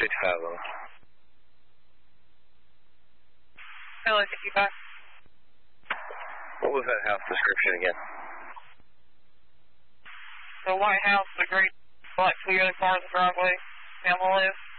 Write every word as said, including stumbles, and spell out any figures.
fifty-five on. Hello, fifty-five. What was that house description again? The white house, the great black Toyota car in the driveway, down the left.